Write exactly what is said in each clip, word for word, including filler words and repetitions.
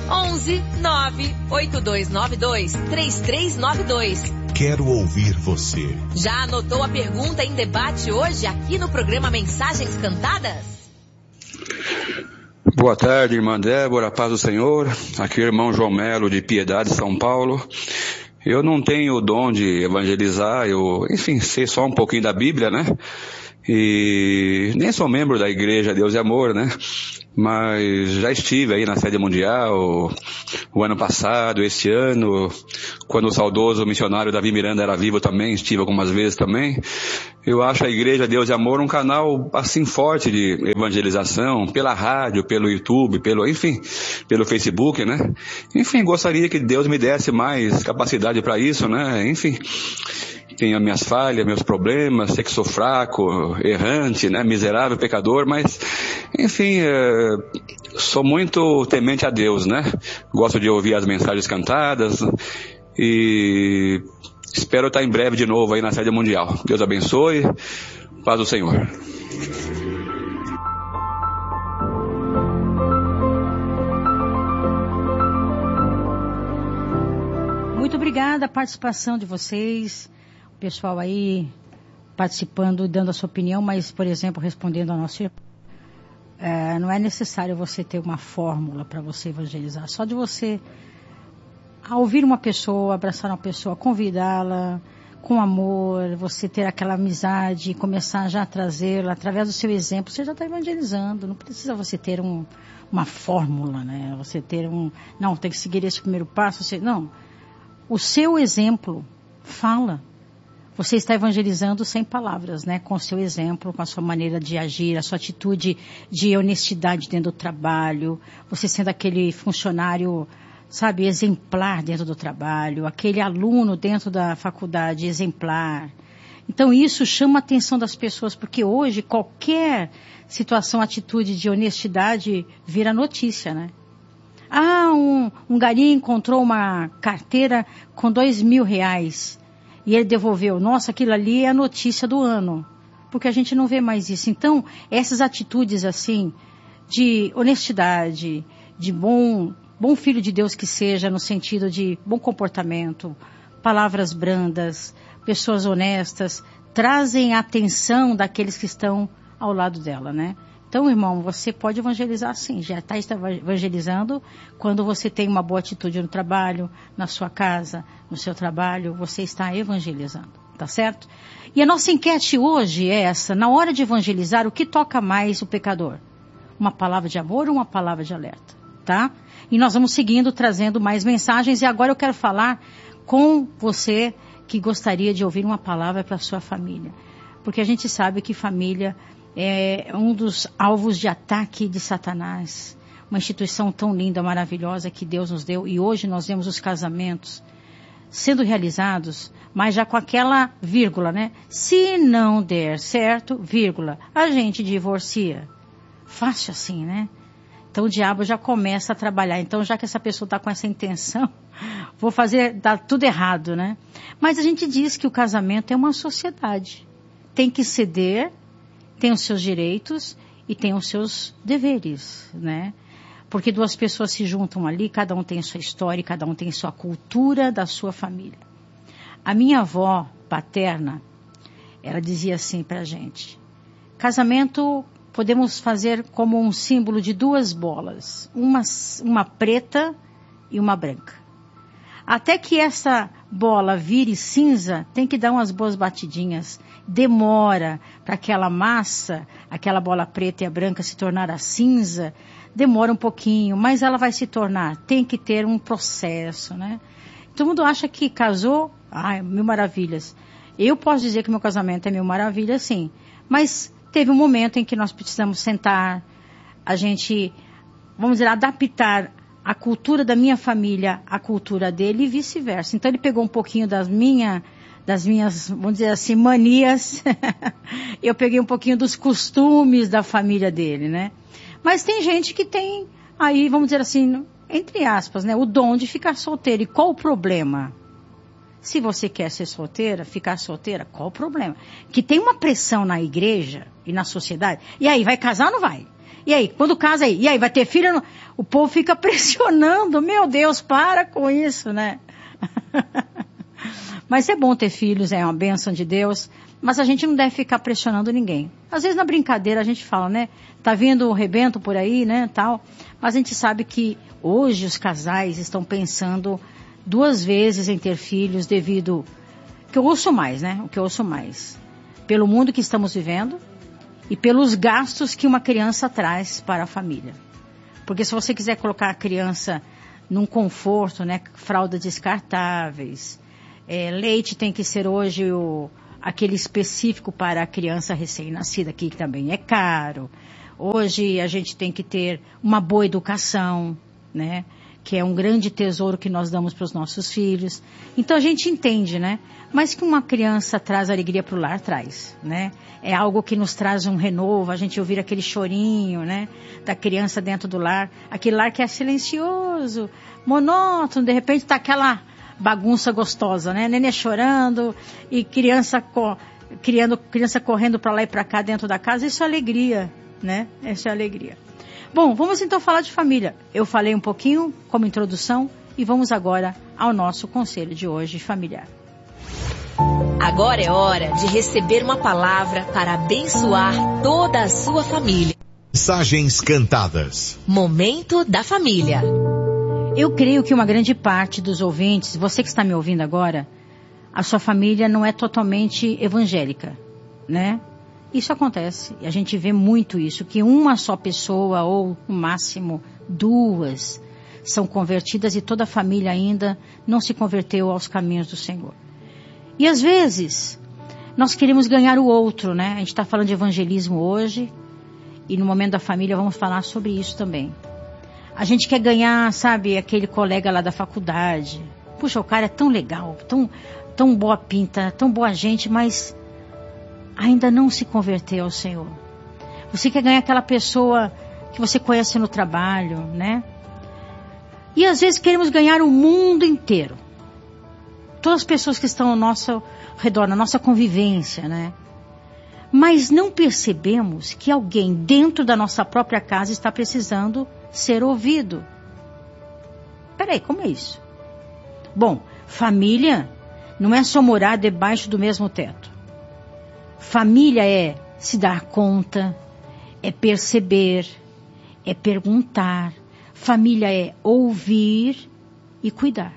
onze nove oito dois nove dois três três nove dois. Quero ouvir você. Já anotou a pergunta em debate hoje aqui no programa Mensagens Cantadas? Boa tarde, irmã Débora, paz do Senhor. Aqui é o irmão João Melo, de Piedade, São Paulo. Eu não tenho o dom de evangelizar, eu, enfim, sei só um pouquinho da Bíblia, né? E nem sou membro da Igreja Deus e Amor, né? Mas já estive aí na sede mundial o ano passado, este ano, quando o saudoso missionário Davi Miranda era vivo também, estive algumas vezes também. Eu acho a Igreja Deus e Amor um canal assim forte de evangelização, pela rádio, pelo YouTube, pelo, enfim, pelo Facebook, né? Enfim, gostaria que Deus me desse mais capacidade para isso, né? Enfim, tenho as minhas falhas, meus problemas, sei que sou fraco, errante, né? Miserável, pecador, mas, enfim, é, sou muito temente a Deus, né? Gosto de ouvir as mensagens cantadas e espero estar em breve de novo aí na sede mundial. Deus abençoe, paz do Senhor. Muito obrigada a participação de vocês, o pessoal aí participando, dando a sua opinião, mas, por exemplo, respondendo a nossa... É, não é necessário você ter uma fórmula para você evangelizar, só de você ao ouvir uma pessoa, abraçar uma pessoa, convidá-la com amor, você ter aquela amizade, começar já a trazê-la através do seu exemplo, você já está evangelizando. Não precisa você ter um, uma fórmula, né? Você ter um, não, tem que seguir esse primeiro passo, você, não. O seu exemplo fala. Você está evangelizando sem palavras, né? Com o seu exemplo, com a sua maneira de agir, a sua atitude de honestidade dentro do trabalho, você sendo aquele funcionário, sabe, exemplar dentro do trabalho, aquele aluno dentro da faculdade exemplar. Então isso chama a atenção das pessoas, porque hoje qualquer situação, atitude de honestidade vira notícia, né? Ah, um, um gari encontrou uma carteira com dois mil reais e ele devolveu. Nossa, aquilo ali é a notícia do ano, porque a gente não vê mais isso. Então, essas atitudes assim, de honestidade, de bom... bom filho de Deus que seja, no sentido de bom comportamento, palavras brandas, pessoas honestas, trazem a atenção daqueles que estão ao lado dela, né? Então, irmão, você pode evangelizar sim, já está evangelizando quando você tem uma boa atitude no trabalho, na sua casa, no seu trabalho, você está evangelizando, tá certo? E a nossa enquete hoje é essa: na hora de evangelizar, o que toca mais o pecador? Uma palavra de amor ou uma palavra de alerta, tá? E nós vamos seguindo, trazendo mais mensagens. E agora eu quero falar com você que gostaria de ouvir uma palavra para a sua família. Porque a gente sabe que família é um dos alvos de ataque de Satanás. Uma instituição tão linda, maravilhosa que Deus nos deu. E hoje nós vemos os casamentos sendo realizados, mas já com aquela vírgula, né? Se não der certo, vírgula, a gente divorcia. Fácil assim, né? Então o diabo já começa a trabalhar. Então, já que essa pessoa está com essa intenção, vou fazer, dá tudo errado, né? Mas a gente diz que o casamento é uma sociedade. Tem que ceder, tem os seus direitos e tem os seus deveres, né? Porque duas pessoas se juntam ali, cada um tem sua história, cada um tem sua cultura da sua família. A minha avó paterna, ela dizia assim pra gente: casamento podemos fazer como um símbolo de duas bolas, uma, uma preta e uma branca. Até que essa bola vire cinza, tem que dar umas boas batidinhas. Demora para aquela massa, aquela bola preta e a branca se tornar a cinza, demora um pouquinho, mas ela vai se tornar. Tem que ter um processo, né? Todo mundo acha que casou, ai, mil maravilhas. Eu posso dizer que meu casamento é mil maravilhas, sim, mas teve um momento em que nós precisamos sentar, a gente, vamos dizer, adaptar a cultura da minha família à cultura dele e vice-versa. Então ele pegou um pouquinho das, minha, das minhas, vamos dizer assim, manias, eu peguei um pouquinho dos costumes da família dele, né? Mas tem gente que tem, aí, vamos dizer assim, entre aspas, né, o dom de ficar solteiro. E qual o problema? Se você quer ser solteira, ficar solteira, qual o problema? Que tem uma pressão na igreja e na sociedade. E aí, vai casar ou não vai? E aí, quando casa aí? E aí, vai ter filho? O povo fica pressionando. Meu Deus, para com isso, né? Mas é bom ter filhos, é uma bênção de Deus. Mas a gente não deve ficar pressionando ninguém. Às vezes na brincadeira a gente fala, né? Tá vindo o rebento por aí, né? Tal. Mas a gente sabe que hoje os casais estão pensando duas vezes em ter filhos devido... que eu ouço mais, né? O que eu ouço mais. Pelo mundo que estamos vivendo e pelos gastos que uma criança traz para a família. Porque se você quiser colocar a criança num conforto, né? Fraldas descartáveis, é, leite tem que ser hoje o, aquele específico para a criança recém-nascida, que também é caro. Hoje a gente tem que ter uma boa educação, né? Que é um grande tesouro que nós damos para os nossos filhos. Então a gente entende, né? Mas que uma criança traz alegria para o lar, traz, né? É algo que nos traz um renovo, a gente ouvir aquele chorinho, né? Da criança dentro do lar. Aquele lar que é silencioso, monótono, de repente está aquela bagunça gostosa, né? Nenê chorando e criança, co- criando, criança correndo para lá e para cá dentro da casa. Isso é alegria, né? Isso é alegria. Bom, vamos então falar de família. Eu falei um pouquinho como introdução e vamos agora ao nosso conselho de hoje familiar. Agora é hora de receber uma palavra para abençoar toda a sua família. Mensagens cantadas. Momento da família. Eu creio que uma grande parte dos ouvintes, você que está me ouvindo agora, a sua família não é totalmente evangélica, né? Isso acontece, e a gente vê muito isso, que uma só pessoa, ou no máximo duas, são convertidas e toda a família ainda não se converteu aos caminhos do Senhor. E às vezes, nós queremos ganhar o outro, né? A gente está falando de evangelismo hoje, e no momento da família vamos falar sobre isso também. A gente quer ganhar, sabe, aquele colega lá da faculdade. Puxa, o cara é tão legal, tão, tão boa pinta, tão boa gente, mas... ainda não se converteu ao Senhor. Você quer ganhar aquela pessoa que você conhece no trabalho, né? E às vezes queremos ganhar o mundo inteiro. Todas as pessoas que estão ao nosso redor, na nossa convivência, né? Mas não percebemos que alguém dentro da nossa própria casa está precisando ser ouvido. Peraí, como é isso? Bom, família não é só morar debaixo do mesmo teto. Família é se dar conta, é perceber, é perguntar. Família é ouvir e cuidar.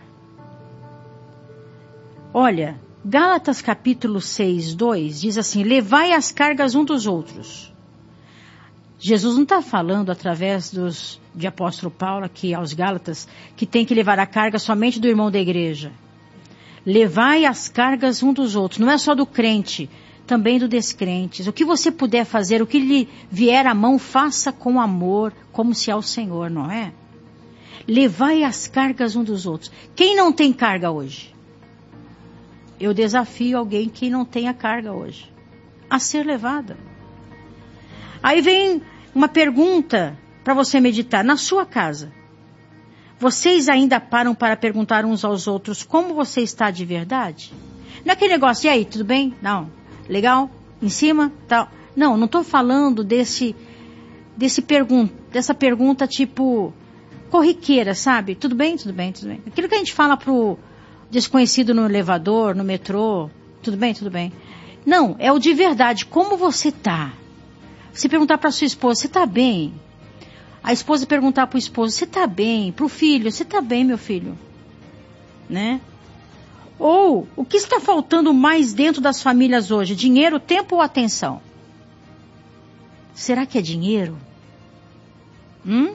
Olha, Gálatas capítulo seis, dois diz assim, levai as cargas uns dos outros. Jesus não está falando através dos, de apóstolo Paulo aqui aos Gálatas que tem que levar a carga somente do irmão da igreja. Levai as cargas uns dos outros, não é só do crente, também do descrentes. O que você puder fazer, o que lhe vier à mão, faça com amor, como se ao Senhor, não é? Levai as cargas uns dos outros. Quem não tem carga hoje? Eu desafio alguém que não tenha carga hoje a ser levada. Aí vem uma pergunta para você meditar. Na sua casa, vocês ainda param para perguntar uns aos outros como você está de verdade? Não é aquele negócio, e aí, tudo bem? Não. Legal? Em cima? Tal. Não, não estou falando desse, desse pergun- dessa pergunta tipo corriqueira, sabe? Tudo bem? Tudo bem? Tudo bem? Aquilo que a gente fala pro desconhecido no elevador, no metrô. Tudo bem? Tudo bem? Não, é o de verdade. Como você está? Você perguntar para sua esposa, você está bem? A esposa perguntar para o esposo, você está bem? Para o filho, você está bem, meu filho? Né? Ou, o que está faltando mais dentro das famílias hoje? Dinheiro, tempo ou atenção? Será que é dinheiro? Hum?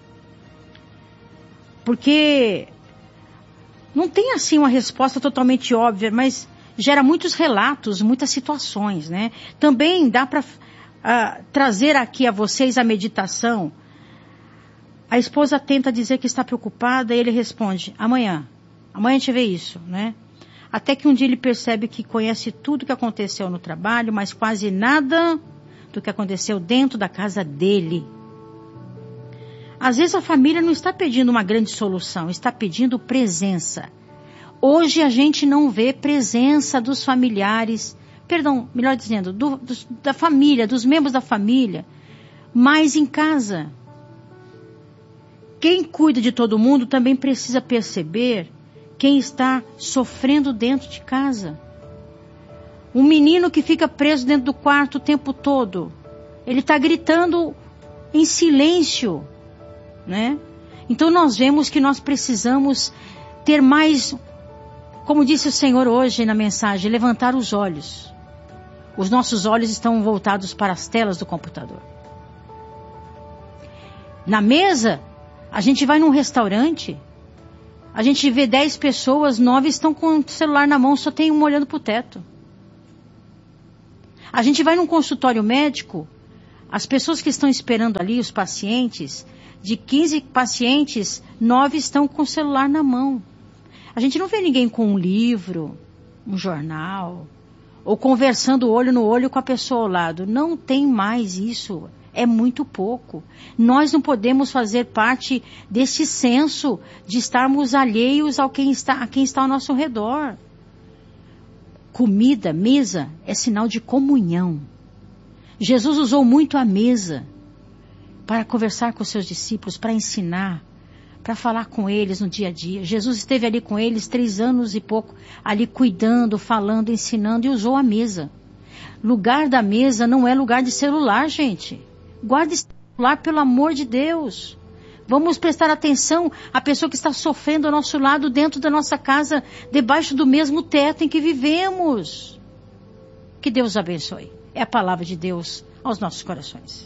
Porque não tem assim uma resposta totalmente óbvia, mas gera muitos relatos, muitas situações, né? Também dá para uh, trazer aqui a vocês a meditação. A esposa tenta dizer que está preocupada e ele responde, amanhã, amanhã a gente vê isso, né? Até que um dia ele percebe que conhece tudo o que aconteceu no trabalho, mas quase nada do que aconteceu dentro da casa dele. Às vezes a família não está pedindo uma grande solução, está pedindo presença. Hoje a gente não vê presença dos familiares, perdão, melhor dizendo, do, dos, da família, dos membros da família. mais em casa. Quem cuida de todo mundo também precisa perceber quem está sofrendo dentro de casa. Um menino que fica preso dentro do quarto o tempo todo, ele está gritando em silêncio, né? Então nós vemos que nós precisamos ter mais, como disse o Senhor hoje na mensagem, levantar os olhos. Os nossos olhos estão voltados para as telas do computador. Na mesa, a gente vai num restaurante, a gente vê dez pessoas, nove estão com o celular na mão, só tem uma olhando para o teto. A gente vai num consultório médico, as pessoas que estão esperando ali, os pacientes, de quinze pacientes, nove estão com o celular na mão. A gente não vê ninguém com um livro, um jornal, ou conversando olho no olho com a pessoa ao lado. Não tem mais isso. É muito pouco. Nós não podemos fazer parte desse senso de estarmos alheios ao quem está, a quem está ao nosso redor. Comida, mesa, é sinal de comunhão. Jesus usou muito a mesa para conversar com os seus discípulos, para ensinar, para falar com eles no dia a dia. Jesus esteve ali com eles três anos e pouco, ali cuidando, falando, ensinando, e usou a mesa. Lugar da mesa não é lugar de celular, gente. Guarde esse celular, pelo amor de Deus. Vamos prestar atenção à pessoa que está sofrendo ao nosso lado, dentro da nossa casa, debaixo do mesmo teto em que vivemos. Que Deus abençoe. É a palavra de Deus aos nossos corações.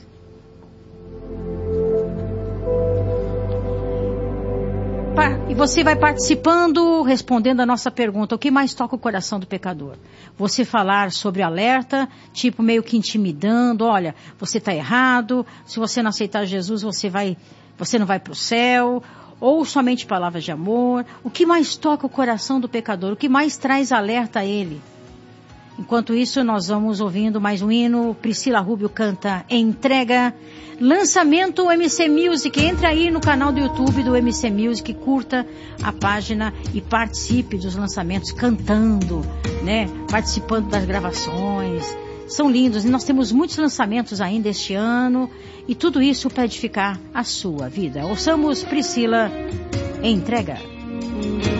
E você vai participando, respondendo a nossa pergunta: o que mais toca o coração do pecador? Você falar sobre alerta, tipo meio que intimidando: olha, você está errado, se você não aceitar Jesus, você, vai, você não vai para o céu. Ou somente palavras de amor? O que mais toca o coração do pecador? O que mais traz alerta a ele? Enquanto isso, nós vamos ouvindo mais um hino. Priscila Rubio canta Entrega. Lançamento M C Music. Entre aí no canal do YouTube do M C Music, curta a página e participe dos lançamentos cantando, né? Participando das gravações. São lindos e nós temos muitos lançamentos ainda este ano e tudo isso para edificar a sua vida. Ouçamos Priscila Entrega.